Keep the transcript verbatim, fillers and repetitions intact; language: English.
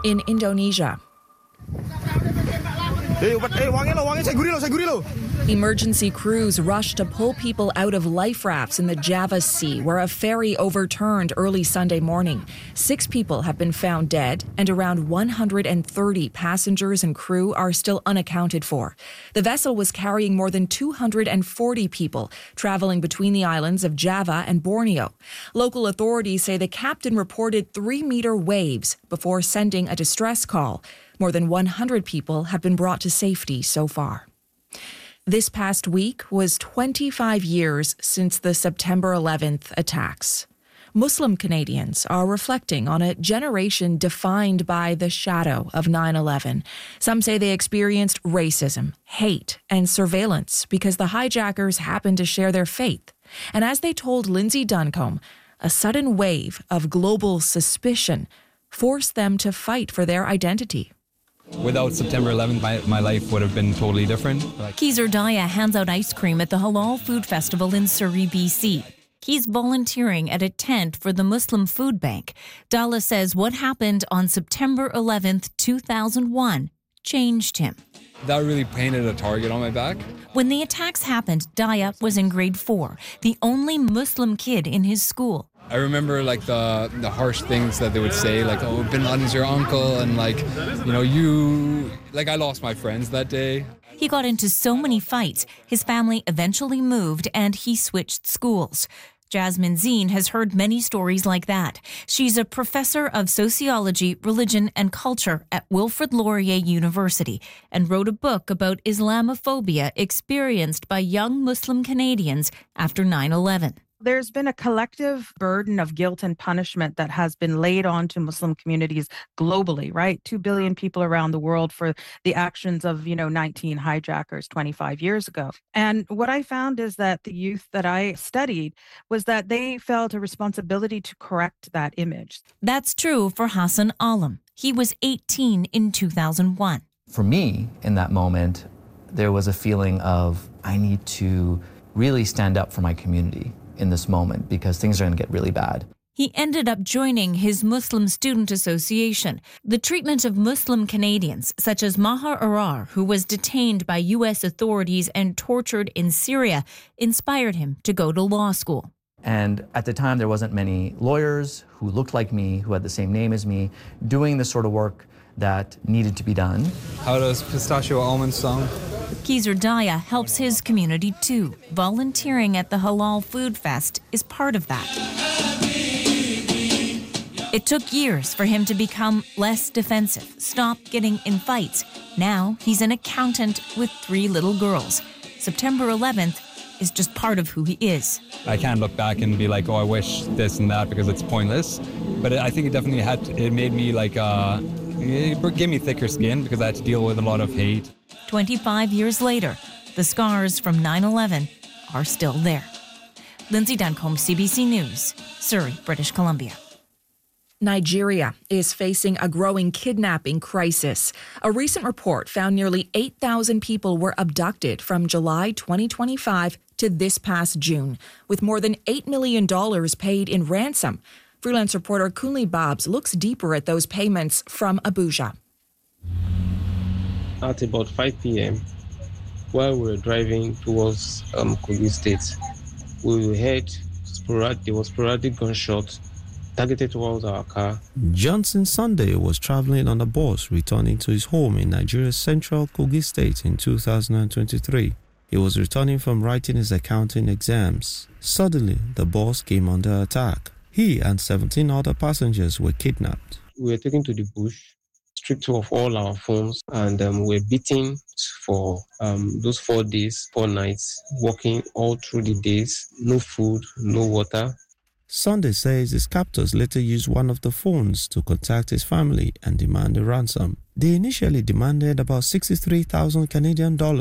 In Indonesia, emergency crews rushed to pull people out of life rafts in the Java Sea, where a ferry overturned early Sunday morning. Six people have been found dead, and around one hundred thirty passengers and crew are still unaccounted for. The vessel was carrying more than two hundred forty people, traveling between the islands of Java and Borneo. Local authorities say the captain reported three-meter waves before sending a distress call. More than one hundred people have been brought to safety so far. This past week was twenty-five years since the September eleventh attacks. Muslim Canadians are reflecting on a generation defined by the shadow of nine eleven. Some say they experienced racism, hate, and surveillance because the hijackers happened to share their faith. And as they told Lindsay Duncombe, a sudden wave of global suspicion forced them to fight for their identity. Without September eleventh, my, my life would have been totally different. Keezer Daya hands out ice cream at the Halal Food Festival in Surrey, B C. He's volunteering at a tent for the Muslim Food Bank. Dalla says what happened on September eleventh, two thousand one changed him. That really painted a target on my back. When the attacks happened, Daya was in grade four, the only Muslim kid in his school. I remember like the the harsh things that they would say, like, oh, Bin Laden's your uncle, and like, you know, you, like I lost my friends that day. He got into so many fights, his family eventually moved and he switched schools. Jasmine Zine has heard many stories like that. She's a professor of sociology, religion, and culture at Wilfrid Laurier University and wrote a book about Islamophobia experienced by young Muslim Canadians after nine eleven. There's been a collective burden of guilt and punishment that has been laid onto Muslim communities globally, right? Two billion people around the world for the actions of, you know, nineteen hijackers twenty-five years ago. And what I found is that the youth that I studied was that they felt a responsibility to correct that image. That's true for Hassan Alam. He was eighteen in two thousand one. For me, in that moment, there was a feeling of, I need to really stand up for my community in this moment because things are going to get really bad. He ended up joining his Muslim Student Association. The treatment of Muslim Canadians, such as Maher Arar, who was detained by U S authorities and tortured in Syria, inspired him to go to law school. And at the time, there wasn't many lawyers who looked like me, who had the same name as me, doing the sort of work that needed to be done. How does pistachio almond sound? Keezer Daya helps his community too. Volunteering at the Halal Food Fest is part of that. It took years for him to become less defensive, stop getting in fights. Now he's an accountant with three little girls. September eleventh is just part of who he is. I can't look back and be like, oh, I wish this and that because it's pointless. But I think it definitely had, to, it made me like, uh, it gave me thicker skin because I had to deal with a lot of hate. twenty-five years later, the scars from nine eleven are still there. Lindsay Duncombe, C B C News, Surrey, British Columbia. Nigeria is facing a growing kidnapping crisis. A recent report found nearly eight thousand people were abducted from July twenty twenty-five to this past June, with more than eight million dollars paid in ransom. Freelance reporter Kunle Babs looks deeper at those payments from Abuja. At about five p.m., while we were driving towards um, Kogi State, we heard sporadic, there was sporadic gunshot targeted towards our car. Johnson Sunday was traveling on a bus returning to his home in Nigeria's central Kogi State in two thousand twenty-three. He was returning from writing his accounting exams. Suddenly, the bus came under attack. He and seventeen other passengers were kidnapped. We were taken to the bush, stripped of all our phones, and um, we were beaten for um, those four days, four nights, walking all through the days, no food, no water. Sunday says his captors later used one of the phones to contact his family and demand a ransom. They initially demanded about sixty-three thousand Canadian dollars